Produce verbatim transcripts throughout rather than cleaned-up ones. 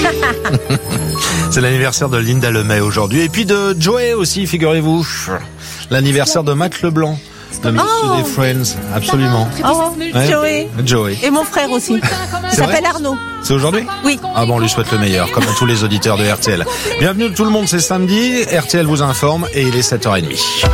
C'est l'anniversaire de Linda Lemay aujourd'hui. Et puis de Joey aussi, figurez-vous. L'anniversaire de Matt Leblanc. De Monsieur Oh. des Friends, absolument. Oh, Ouais. Joey. Joey. Et mon frère aussi. Il C'est s'appelle vrai Arnaud. C'est aujourd'hui ? Oui. Ah bon, on lui souhaite le meilleur, comme à tous les auditeurs de R T L. Bienvenue tout le monde, c'est samedi. R T L vous informe et il est sept heures trente.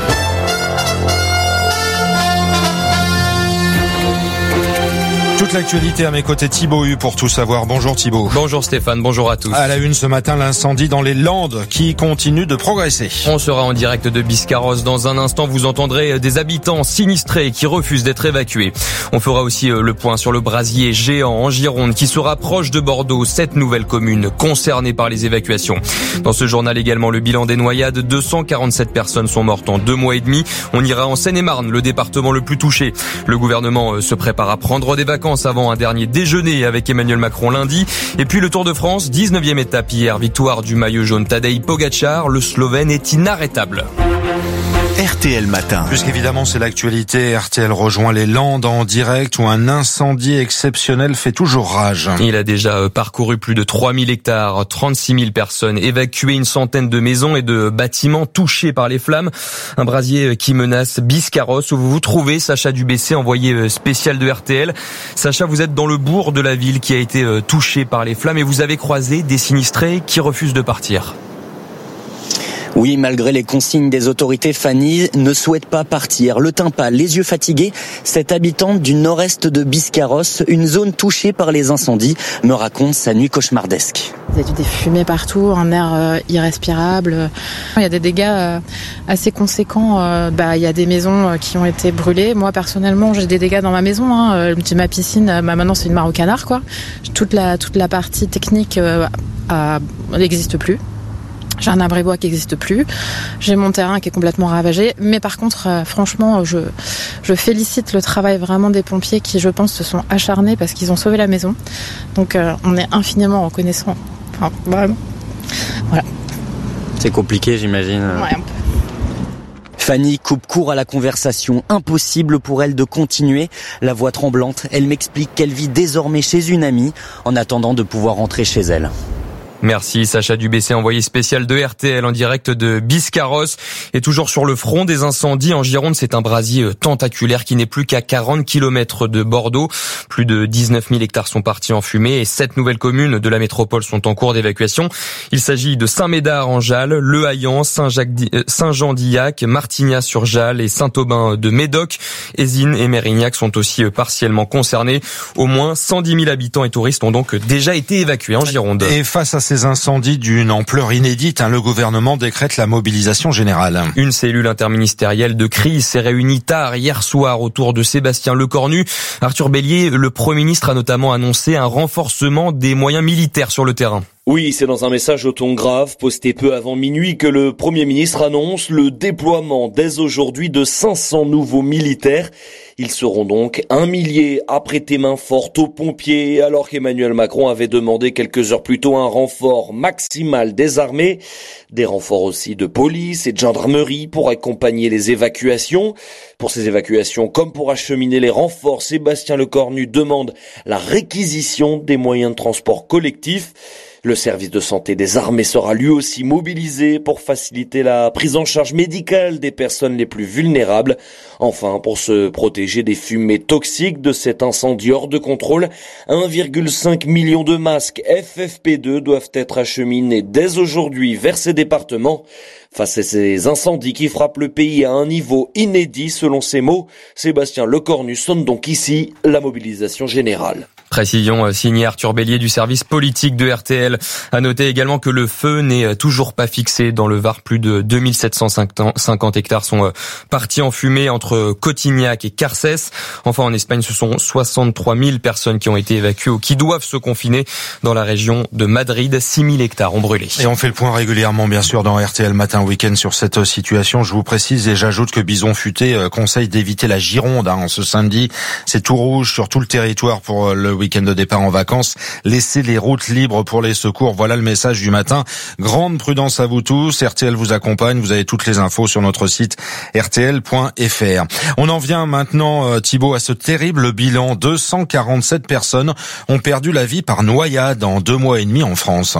Toute l'actualité à mes côtés, Thibaut Hu pour tout savoir. Bonjour Thibaut. Bonjour Stéphane, bonjour à tous. À la une ce matin, l'incendie dans les Landes qui continue de progresser. On sera en direct de Biscarrosse. Dans un instant, vous entendrez des habitants sinistrés qui refusent d'être évacués. On fera aussi le point sur le brasier géant en Gironde qui se rapproche de Bordeaux. Sept nouvelles communes concernées par les évacuations. Dans ce journal également, le bilan des noyades. deux cent quarante-sept personnes sont mortes en deux mois et demi. On ira en Seine-et-Marne, le département le plus touché. Le gouvernement se prépare à prendre des vacances avant un dernier déjeuner avec Emmanuel Macron lundi. Et puis le Tour de France, dix-neuvième étape hier, victoire du maillot jaune Tadej Pogačar. Le Slovène est inarrêtable. R T L Matin. Puisqu'évidemment c'est l'actualité, R T L rejoint les Landes en direct où un incendie exceptionnel fait toujours rage. Il a déjà parcouru plus de trois mille hectares, trente-six mille personnes, évacué une centaine de maisons et de bâtiments touchés par les flammes. Un brasier qui menace Biscarrosse où vous vous trouvez, Sacha Dubessé, envoyé spécial de R T L. Sacha, vous êtes dans le bourg de la ville qui a été touché par les flammes et vous avez croisé des sinistrés qui refusent de partir. Oui, malgré les consignes des autorités, Fanny ne souhaite pas partir. Le teint pâle, les yeux fatigués, cette habitante du nord-est de Biscarrosse, une zone touchée par les incendies, me raconte sa nuit cauchemardesque. Il y a des fumées partout, un air euh, irrespirable. Il y a des dégâts euh, assez conséquents. Euh, bah, il y a des maisons euh, qui ont été brûlées. Moi, personnellement, j'ai des dégâts dans ma maison. Hein. Euh, ma piscine, euh, bah, maintenant, c'est une mare au canard, quoi. Toute la, toute la partie technique euh, a, n'existe plus. J'ai un abri bois qui n'existe plus. J'ai mon terrain qui est complètement ravagé. Mais par contre, euh, franchement, je, je félicite le travail vraiment des pompiers qui, je pense, se sont acharnés parce qu'ils ont sauvé la maison. Donc, euh, on est infiniment reconnaissant. Enfin, vraiment. Voilà. C'est compliqué, j'imagine. Ouais, un peu. Fanny coupe court à la conversation. Impossible pour elle de continuer. La voix tremblante, elle m'explique qu'elle vit désormais chez une amie en attendant de pouvoir rentrer chez elle. Merci Sacha Dubessé, envoyé spécial de R T L en direct de Biscarrosse. Et toujours sur le front des incendies en Gironde, c'est un brasier tentaculaire qui n'est plus qu'à quarante kilomètres de Bordeaux. Plus de dix-neuf mille hectares sont partis en fumée et sept nouvelles communes de la métropole sont en cours d'évacuation. Il s'agit de Saint-Médard en Jalles, Le Haillan, Saint-Jean-d'Illac, Martignas-sur-Jalles et Saint-Aubin de Médoc. Ézine et Mérignac sont aussi partiellement concernés. Au moins cent dix mille habitants et touristes ont donc déjà été évacués en Gironde. Et face à ces incendies d'une ampleur inédite, hein, le gouvernement décrète la mobilisation générale. Une cellule interministérielle de crise s'est réunie tard hier soir autour de Sébastien Lecornu. Arthur Bélier, le Premier ministre, a notamment annoncé un renforcement des moyens militaires sur le terrain. Oui, c'est dans un message au ton grave, posté peu avant minuit, que le Premier ministre annonce le déploiement dès aujourd'hui de cinq cents nouveaux militaires. Ils seront donc un millier à prêter main forte aux pompiers, alors qu'Emmanuel Macron avait demandé quelques heures plus tôt un renfort maximal des armées. Des renforts aussi de police et de gendarmerie pour accompagner les évacuations. Pour ces évacuations, comme pour acheminer les renforts, Sébastien Lecornu demande la réquisition des moyens de transport collectifs. Le service de santé des armées sera lui aussi mobilisé pour faciliter la prise en charge médicale des personnes les plus vulnérables. Enfin, pour se protéger des fumées toxiques de cet incendie hors de contrôle, un virgule cinq million de masques F F P deux doivent être acheminés dès aujourd'hui vers ces départements. Face à ces incendies qui frappent le pays à un niveau inédit, selon ses mots, Sébastien Lecornu sonne donc ici la mobilisation générale. Précision signée Arthur Bélier du service politique de R T L. À noter également que le feu n'est toujours pas fixé dans le Var. Plus de deux mille sept cent cinquante hectares sont partis en fumée entre Cotignac et Carcès. Enfin, en Espagne, ce sont soixante-trois mille personnes qui ont été évacuées ou qui doivent se confiner dans la région de Madrid. six mille hectares ont brûlé. Et on fait le point régulièrement, bien sûr, dans R T L Matin Week-end sur cette situation. Je vous précise et j'ajoute que Bison Futé conseille d'éviter la Gironde hein, ce samedi. C'est tout rouge sur tout le territoire pour le week-end de départ en vacances. Laissez les routes libres pour les secours. Voilà le message du matin. Grande prudence à vous tous. R T L vous accompagne. Vous avez toutes les infos sur notre site r t l point f r. On en vient maintenant, Thibaut, à ce terrible bilan. deux cent quarante-sept personnes ont perdu la vie par noyade en deux mois et demi en France.